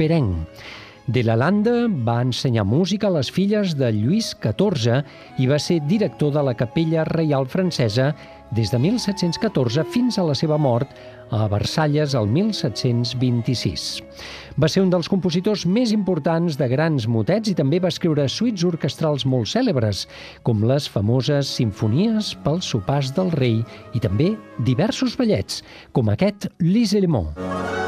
operenc. De Lalande va ensenyar música a les filles de Lluís XIV i va ser director de la Capella Reial Francesa des de 1714 fins a la seva mort a Versalles el 1726. Va ser un dels compositors més importants de grans motets i també va escriure suites orquestrals molt cèlebres, com les famoses simfonies pels sopars del rei i també diversos ballets, com aquest Les Éléments.